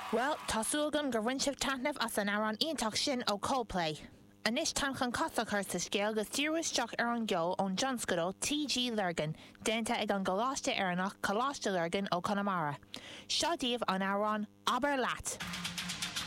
Well, tásúlgam gur bhain sibh taitneamh as an áran ionach sin ó Coldplay. Anis tan chun casa chuir sa scéal go tíúisteach ar an gceol ón Johnscudal T.G. Lurgan, déanta ag an goláiste ar annach Coláiste Lurgan ó Connemara. Seo díobh an áran Aber Leat.